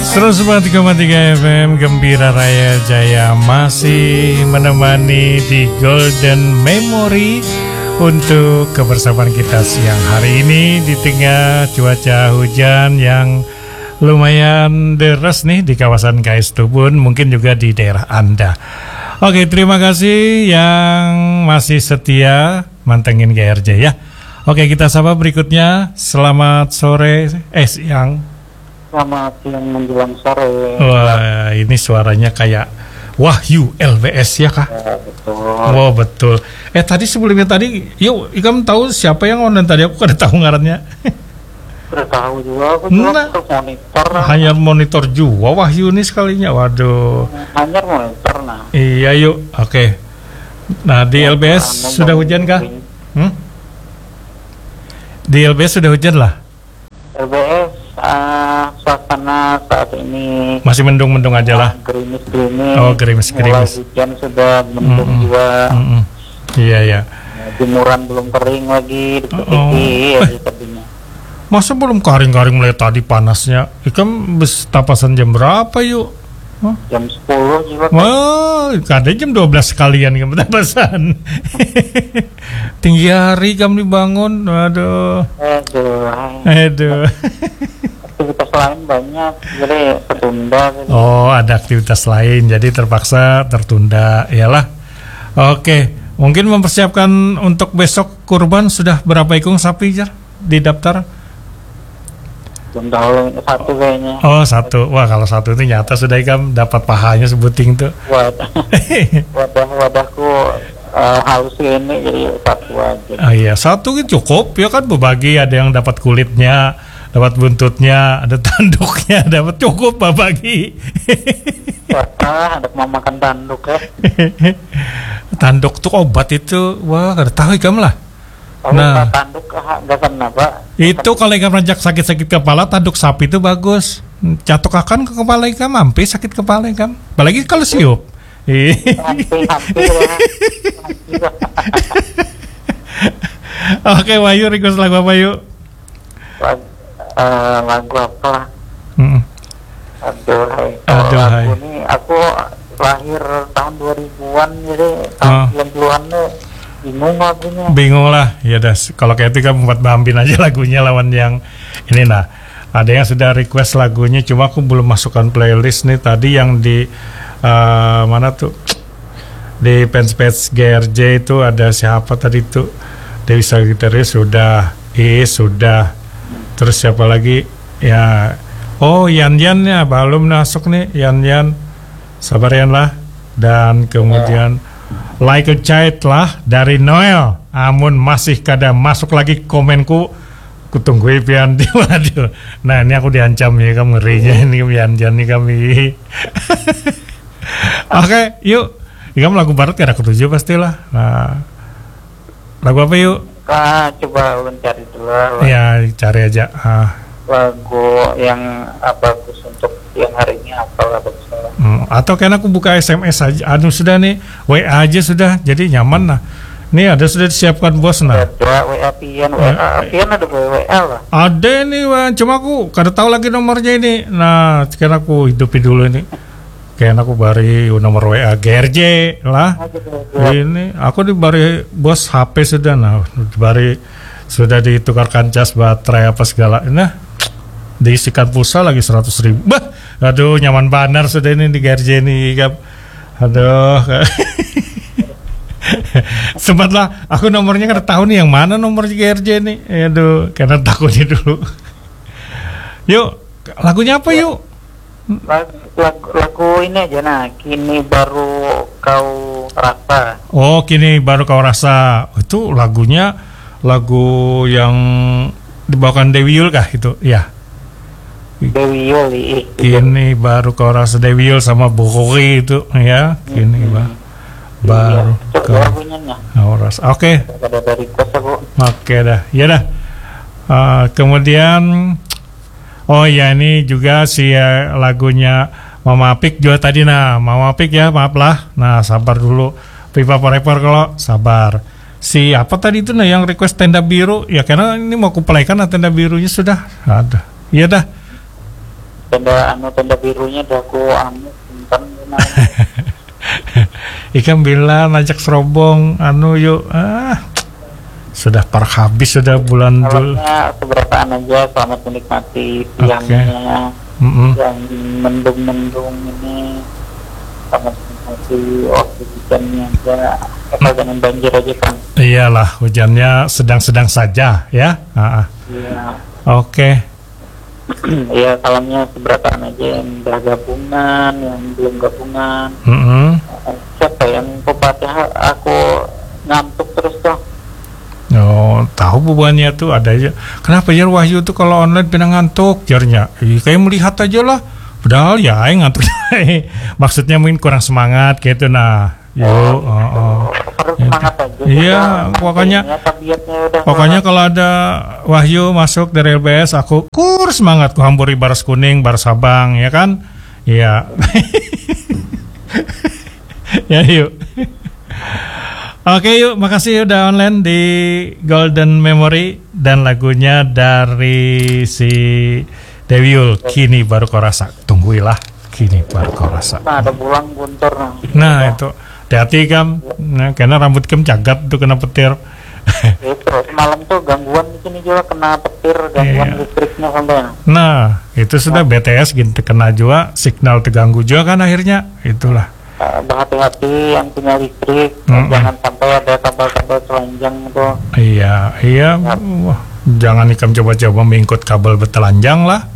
104,3 FM Gembira Raya Jaya masih menemani di Golden Memory untuk kebersamaan kita siang hari ini di tengah cuaca hujan yang lumayan deras nih di kawasan KS Tubun, mungkin juga di daerah Anda. Oke, terima kasih yang masih setia mantengin GRJ ya. Oke, kita sapa berikutnya. Selamat sore, siang. Selamat siang menjelang sore. Wah, ini suaranya kayak Wahyu LBS ya kah? Ya, betul. Wow, betul. Tadi sebelumnya tadi, yuk, Ikam tahu siapa yang online tadi? Aku kada tahu ngarannya. Udah tahu juga, aku juga monitor. Hanya monitor juga Wahyu ini sekalinya. Waduh. Hanya monitor nah. Iya, yuk. Oke. Nah, di LBS sudah hujan kah? Di LBS sudah hujan lah. LBS suasana saat ini masih mendung-mendung aja lah. Gerimis-gerimis. Oh, gerimis-gerimis. Hujan sudah mendung juga. Iya, ya. Jemuran belum kering lagi, dikit-dikit tadinya. Masa belum kering-kering mulai tadi panasnya? Ikam tapasan jam berapa yuk? Jam 10 juga. Wah, kadang jam 12 sekalian kamu tapasan. Tinggi hari kamu dibangun. Aduh. Aduh. Aktivitas lain banyak, jadi tertunda. Oh, ada aktivitas lain, jadi terpaksa tertunda. Iyalah. Oke, mungkin mempersiapkan untuk besok kurban sudah berapa ekor sapi Jar di daftar? Belum tahu, satu kayaknya. Oh, satu. Wah, kalau satu itu nyata sudah Ikam dapat pahanya sebuting tuh. Wadahku halus ini jadi satu aja. Oh iya, satu itu cukup ya kan, berbagi. Ada yang dapat kulitnya, dapat buntutnya, ada tanduknya, dapat cukup berbagi. Wah, ada mau makan tanduk ya. Tanduk tuh obat itu. Wah, kada tahu Ikam lah. Nah, tanduk gak kena Pak. Itu kalau Ikam rajak sakit-sakit kepala, tanduk sapi itu bagus. Catokakan ke kepala Ikam, hampir sakit kepala Ikam. Apalagi kalau siup. Hampir. Oke, Wahyu, request lagu apa yuk? Lagu apa? Aduh, hai. Lagu ini aku lahir tahun 2000-an, jadi tahun 90-an bingung lagunya. Bingung lah, ya dah. Kalau kayak itu kamu buat bampin aja lagunya lawan yang ini. Nah, ada yang sudah request lagunya, cuma aku belum masukkan playlist nih. Tadi yang di mana tuh? Di fanspage GRJ itu ada siapa tadi tuh? Dewi Sagitarius sudah, sudah. Terus siapa lagi? Ya, Yan ya belum masuk nih, Yan. Sabar Yan lah. Dan kemudian Like a Child lah dari Noel. Amun masih kada masuk lagi komenku, kutunggu pian. Waduh. Nah, ini aku diancam ya, kamu ngerinya ini pian nih kami. Oke, yuk. Kamu lagu barat kada ketujuh pastilah. Nah, lagu apa yuk? Coba cari dulu. Ya, cari aja. Lagu yang bagus untuk yang hari ini apa bagus. Atau kan aku buka SMS aja. Sudah nih, WA aja sudah. Jadi nyaman lah. Nih ada sudah disiapkan bos nah. Ada WA Pian ada WA lah. Ada nih, cuma aku kada tahu lagi nomornya ini. Nah, sekarang aku hidupin dulu ini. Kayak aku bari nomor WA GRJ lah. Ini aku dibari bos HP sudah. Nah, dibari sudah ditukarkan cas baterai apa segala. Nah, diisikan pulsa lagi 100.000. Bah, aduh nyaman banar sudah ini di GRJ ini Kap. Aduh. Sempatlah aku nomornya kada tahu nih yang mana nomor GRJ ini. Aduh, karena takutnya dulu. Yuk, lagunya apa yuk? Lagu ini aja nah, Kini Baru Kau Rasa. Oh, Kini Baru Kau Rasa. Itu lagunya lagu yang dibawakan Dewi Yul kah itu? Ya. Dewi Yul. Kini Baru Kau Rasa Dewi Yul sama Bokoki itu ya. Kini baru kau rasa. Oke. Oke dah. Ya dah. Kemudian ya ini juga si lagunya Mama Apik juga tadi. Nah, Mama Apik ya, maaf lah. Nah, sabar dulu. Pipa Porepor kalau sabar. Si apa tadi itu nah yang request tenda biru ya, karena ini mau kupelaikan tenda birunya sudah ada. Iya dah. tenda birunya udah aku simpan kemarin. Ikan bilang ajak serobong yuk sudah parah habis sudah bulan Jul. Salamnya seberapaan aja, selamat menikmati siangnya yang mendung-mendung ini, selamat menikmati hujannya aja, asal jangan banjir aja kan. Iyalah, hujannya sedang-sedang saja ya. Iya. Oke. Ya, salamnya seberapaan aja yang udah gabungan, yang belum gabungan. Siapa yang Fatihah aku ngantuk terus tuh. Oh, tahu bubannya tuh ada aja. Kenapa ya Wahyu tuh kalau online pindah ngantuk jarnya? Kayak melihat aja lah. Padahal ya ngantuk. Maksudnya mungkin kurang semangat gitu nah. Harus semangat aja. Iya, pokoknya kalau ada Wahyu masuk dari LBS aku semangat ku hampuri baras kuning, baras Sabang ya kan? Iya. Ya yuk. Oke yuk, makasih udah online di Golden Memory dan lagunya dari si Dewi Yul, Kini Baru Kau Rasa. Tungguilah, Kini Baru Kau Rasa. Nah, ada bulang guntur. Nah itu, hati-hati Kam, karena rambut Kam cagat tuh kena petir. Itu semalam tuh gangguan di sini juga kena petir, gangguan listriknya sampai. Nah itu sudah BTS gitu kena juga, signal terganggu juga kan akhirnya, itulah. Berhati-hati yang punya listrik, jangan sampai ada kabel-kabel telanjang tuh. Iya. Wah, jangan ikam coba-coba mengikut kabel bertelanjang lah.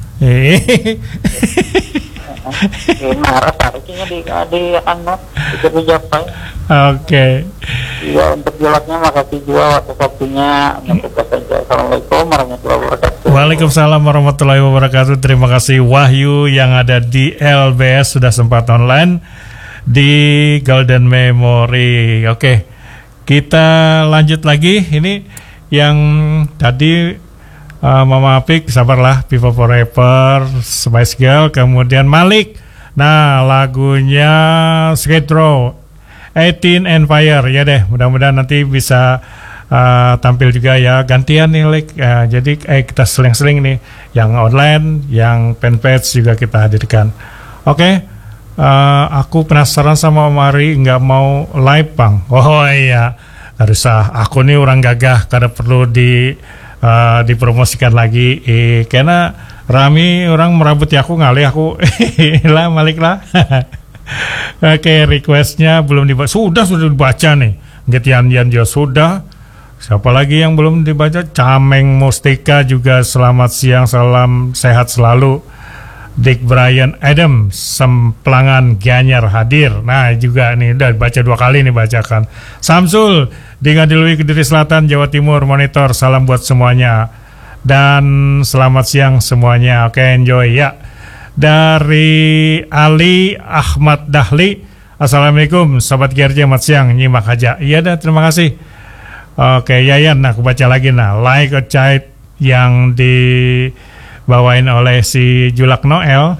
Marah tariknya di Japai. Oke. Iya, untuk julatnya makasih juga waktu-waktunya. Assalamualaikum warahmatullahi wabarakatuh. Waalaikumsalam warahmatullahi wabarakatuh. Terima kasih Wahyu yang ada di LBS sudah sempat online di Golden Memory. Oke, kita lanjut lagi. Ini yang tadi Mama Apik, sabarlah, People Forever, Spice Girl, kemudian Malik. Nah, lagunya Skate Row, 18 and Fire. Ya deh, mudah-mudahan nanti bisa tampil juga ya. Gantian nih, jadi kita seling-seling nih, yang online, yang fanpage juga kita hadirkan. Oke. Aku penasaran sama Om Ari nggak mau live Bang. Oh iya, haruslah aku nih orang gagah kada perlu dipromosikan lagi. Karena Rami orang merabuti aku ngalih aku lah Malik lah. Oke, requestnya belum dibaca. Sudah dibaca nih. Getian juga sudah. Siapa lagi yang belum dibaca? Cameng Mustika juga selamat siang, salam sehat selalu. Dick Brian Adam Semplangan Gianyar hadir. Nah juga nih udah baca 2 kali nih bacakan. Samsul di Ngadilwi Kediri Selatan Jawa Timur monitor, salam buat semuanya dan selamat siang semuanya. Oke, enjoy ya. Dari Ali Ahmad Dahli, assalamualaikum sobat GRJ, selamat siang, nyimak aja. Iya dah, terima kasih. Oke Yayan, nah aku baca lagi nah, Like a Child yang dibawain oleh si Julak Noel.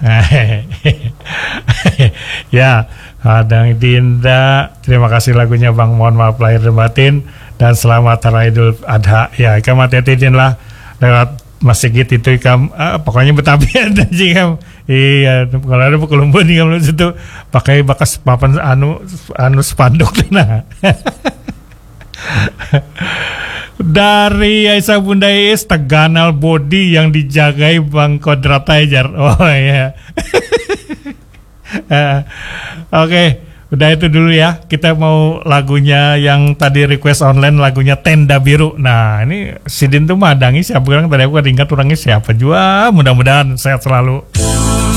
Ya, Adang Dinda, terima kasih lagunya Bang, mohon maaf lahir dan batin dan selamat Hari Idul Adha. Ya, ikam hati-hatiin lah lewat masjid itu ikam, pokoknya Betapi ada sih ikam. Iya, kalau ada Pekelumbun ikam lu situ pakai bakas papan anu spanduk nah. Dari Aisyah Bunda Is, Teganal Body yang dijagai Bang Kodrat Ajar. Oh iya. Oke, udah itu dulu ya. Kita mau lagunya yang tadi request online, lagunya Tenda Biru. Nah ini Sidin tuh madangi siapa, bilang tadi aku ingat orangnya siapa juga. Mudah-mudahan sehat selalu.